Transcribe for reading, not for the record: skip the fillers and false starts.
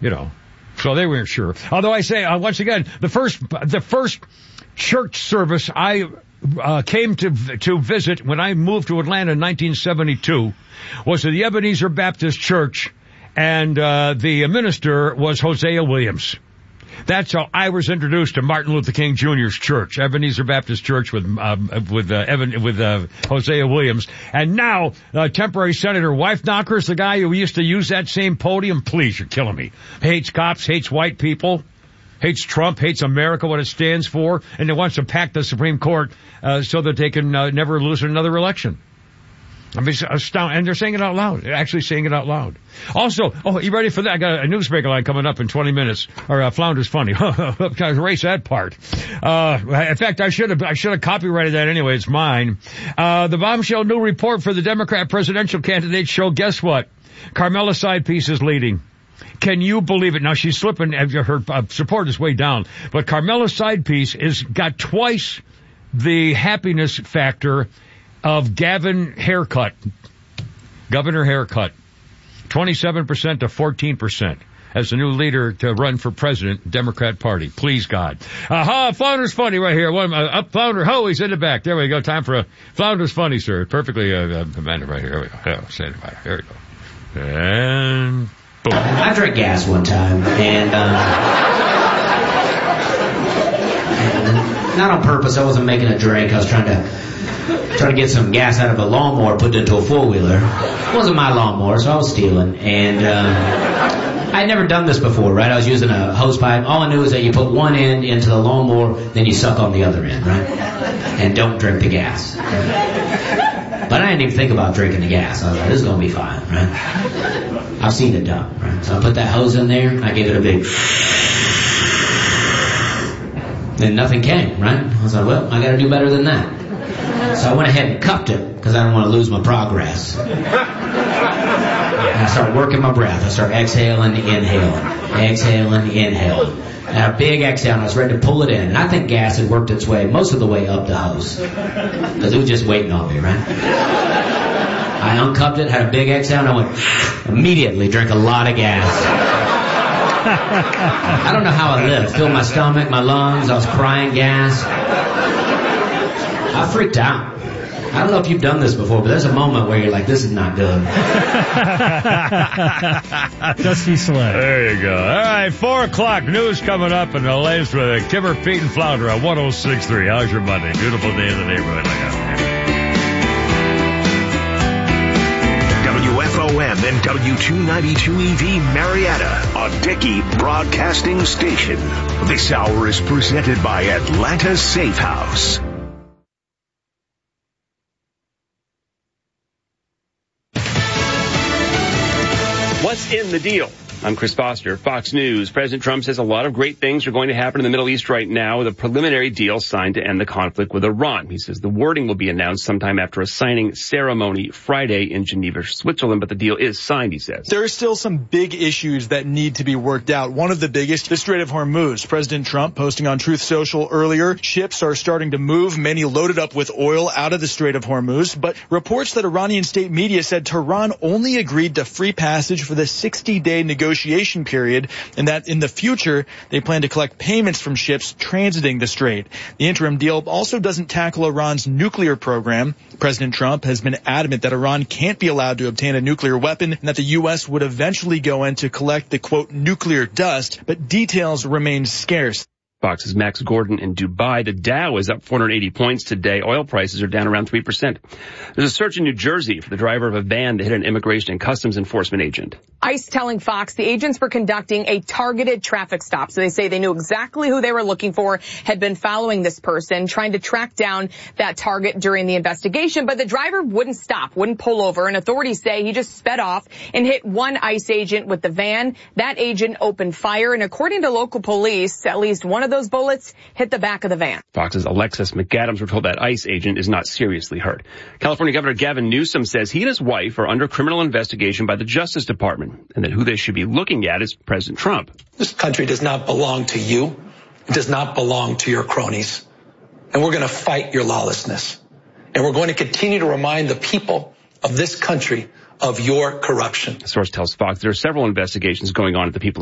So they weren't sure. Although I say, once again, the first church service I came to visit when I moved to Atlanta in 1972 was at the Ebenezer Baptist Church, and the minister was Hosea Williams. That's how I was introduced to Martin Luther King Jr.'s church, Ebenezer Baptist Church with Hosea Williams. And now, temporary senator Weifnacher is the guy who used to use that same podium. Please, you're killing me. Hates cops, hates white people, hates Trump, hates America, what it stands for, and it wants to pack the Supreme Court so that they can never lose another election. I mean, astounding. And they're saying it out loud. They're actually saying it out loud. Also, you ready for that? I got a newsmaker line coming up in 20 minutes. Or, Flounder's funny. Erase that part. In fact, I should have copyrighted that anyway. It's mine. The bombshell new report for the Democrat presidential candidates show, guess what? Carmela Sidepiece is leading. Can you believe it? Now she's slipping, her support is way down. But Carmela Sidepiece got twice the happiness factor of Governor Haircut, 27% to 14% as the new leader to run for president, Democrat Party. Please, God. Flounder's funny right here. Flounder, he's in the back. There we go. Time for a Flounder's funny, sir. Perfectly amended right here. There we go. Yeah, say it about it. There we go. And boom. I drank gas one time, and not on purpose. I wasn't making a drink. I was trying to get some gas out of a lawnmower, put it into a four-wheeler. It wasn't my lawnmower, so I was stealing. And I'd never done this before, right? I was using a hose pipe. All I knew is that you put one end into the lawnmower, then you suck on the other end, right? And don't drink the gas. But I didn't even think about drinking the gas. I was like, this is going to be fine, right? I've seen it done, right? So I put that hose in there, I gave it a big... Then nothing came, right? I was like, well, I got to do better than that. So I went ahead and cupped it because I don't want to lose my progress. And I start working my breath. I start exhaling, inhaling, exhaling, inhaling. And a big exhale, and I was ready to pull it in. And I think gas had worked its way most of the way up the hose because it was just waiting on me, right? I uncupped it, had a big exhale, and I went immediately drank a lot of gas. I don't know how I lived. Filled my stomach, my lungs. I was crying gas. I freaked out. I don't know if you've done this before, but there's a moment where you're like, this is not good. Dusty Sled. There you go. All right, 4 o'clock news coming up in the latest with Kimmer, Pete, and Flounder on 106.3. How's your Monday? Beautiful day in the neighborhood. WFOM and W292EV Marietta, a Dickey Broadcasting Station. This hour is presented by Atlanta Safe House. What's in the deal? I'm Chris Foster, Fox News. President Trump says a lot of great things are going to happen in the Middle East right now with a preliminary deal signed to end the conflict with Iran. He says the wording will be announced sometime after a signing ceremony Friday in Geneva, Switzerland, but the deal is signed, he says. There are still some big issues that need to be worked out. One of the biggest, the Strait of Hormuz. President Trump posting on Truth Social earlier, ships are starting to move, many loaded up with oil out of the Strait of Hormuz, but reports that Iranian state media said Tehran only agreed to free passage for the 60-day negotiation period, and that in the future they plan to collect payments from ships transiting the strait. The interim deal also doesn't tackle Iran's nuclear program. President Trump has been adamant that Iran can't be allowed to obtain a nuclear weapon and that the U.S. would eventually go in to collect the, quote, nuclear dust, but details remain scarce. Fox's Max Gordon in Dubai. The Dow is up 480 points today. Oil prices are down around 3%. There's a search in New Jersey for the driver of a van that hit an immigration and customs enforcement agent. ICE telling Fox the agents were conducting a targeted traffic stop. So they say they knew exactly who they were looking for, had been following this person, trying to track down that target during the investigation. But the driver wouldn't stop, wouldn't pull over. And authorities say he just sped off and hit one ICE agent with the van. That agent opened fire. And according to local police, at least one of those bullets hit the back of the van. Fox's Alexis McAdams were told that ICE agent is not seriously hurt. California Governor Gavin Newsom says he and his wife are under criminal investigation by the Justice Department, and that who they should be looking at is President Trump. This country does not belong to you. It does not belong to your cronies. And we're going to fight your lawlessness. And we're going to continue to remind the people of this country of your corruption. A source tells Fox there are several investigations going on at the People